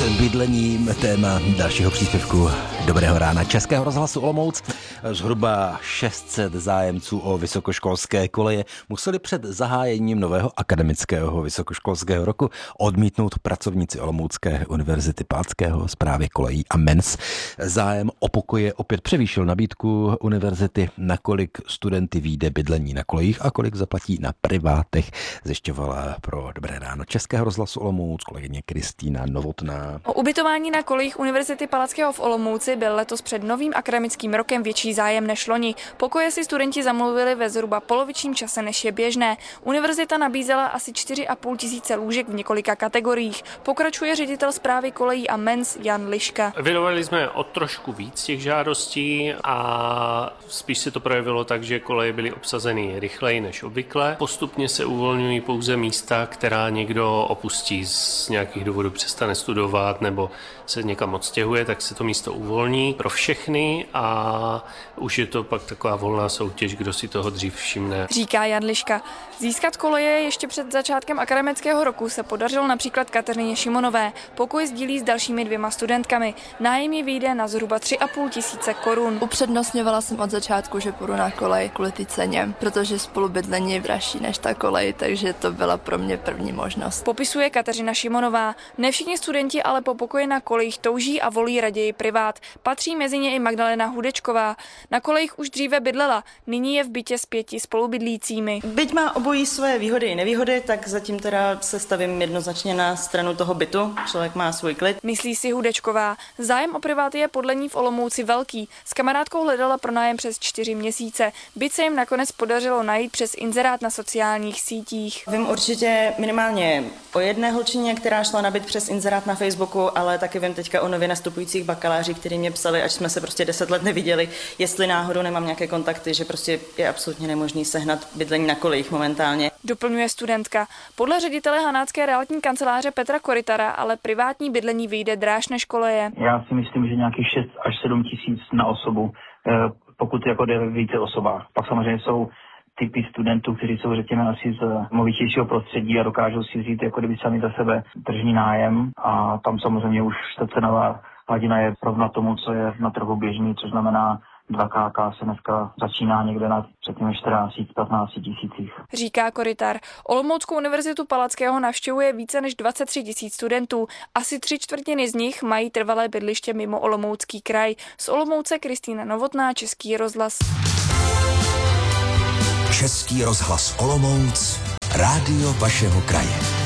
bydlením, téma dalšího příspěvku Dobrého rána Českého rozhlasu Olomouc. Zhruba 600 zájemců o vysokoškolské koleje museli před zahájením nového akademického vysokoškolského roku odmítnout pracovníci Olomoucké univerzity Palackého, správy kolejí a MENS. Zájem o pokoje opět převýšil nabídku univerzity, nakolik studenty vyjde bydlení na kolejích a kolik zaplatí na privátech, zjišťovala pro Dobré ráno Českého rozhlasu Olomouc kolegyně Kristýna Novotná. O ubytování na kolejích Univerzity Palackého v Olomouci byl letos před novým akademickým rokem větší zájem než loni. Pokoje si studenti zamluvili ve zhruba polovičním čase, než je běžné. Univerzita nabízela asi 4,5 tisíce lůžek v několika kategoriích. Pokračuje ředitel správy kolejí a MENS Jan Liška. Evidovali jsme o trošku víc těch žádostí a spíš se to projevilo tak, že koleje byly obsazeny rychleji než obvykle. Postupně se uvolňují pouze místa, která někdo opustí z nějakých důvodů, přestane studovat nebo se někam odstěhuje, tak se to místo uvolní pro všechny a už je to pak taková volná soutěž, kdo si toho dřív všimne. Říká Jan Liška. Získat koleje ještě před začátkem akademického roku se podařilo například Kateřině Šimonové. Pokoj sdílí s dalšími 2 studentkami. Nájem jí vyjde na zhruba 3,5 tisíce korun. Upřednostňovala jsem od začátku, že půjdu na kolej kvůli té ceně, protože spolubydlení je dražší než ta kolej, takže to byla pro mě první možnost. Popisuje Kateřina Šimonová. Ne všichni studenti ale po pokoji na kolejích touží a volí raději privát. Patří mezi ně i Magdalena Hudečková. Na kolejích už dříve bydlela, nyní je v bytě s 5 spolubydlícími. Byť má obojí své výhody i nevýhody, tak zatím teda se stavím jednoznačně na stranu toho bytu. Člověk má svůj klid. Myslí si Hudečková. Zájem o priváty je podle ní v Olomouci velký. S kamarádkou hledala pronájem přes 4 měsíce. Byt se jim nakonec podařilo najít přes inzerát na sociálních sítích. Vím určitě minimálně o jedné holčině, která šla na byt přes inzerát na Facebooku, ale taky vím teďka o nově nastupujících bakalářích, kteří mě psali, až jsme se prostě 10 let neviděli, jestli náhodou nemám nějaké kontakty, že prostě je absolutně nemožný sehnat bydlení na kolejích momentálně. Doplňuje studentka. Podle ředitele Hanácké realitní kanceláře Petra Korytara ale privátní bydlení vyjde dráž než koleje. Já si myslím, že nějakých 6 až 7 tisíc na osobu, pokud jako jde více osobách. Pak samozřejmě jsou typy studentů, kteří jsou řekněme asi z movitějšího prostředí a dokážou si vzít jako kdyby sami za sebe tržní nájem a tam samozřejmě už ta cenová hladina je rovna tomu, co je na trhu běžný, což znamená 2KK se dneska začíná někde na řekněme 14-15 tisících. Říká Korytar. Olomouckou univerzitu Palackého navštěvuje více než 23 tisíc studentů. Asi 3/4 z nich mají trvalé bydliště mimo Olomoucký kraj. Z Olomouce Kristýna Novotná, Český rozhlas. Český rozhlas Olomouc, rádio vašeho kraje.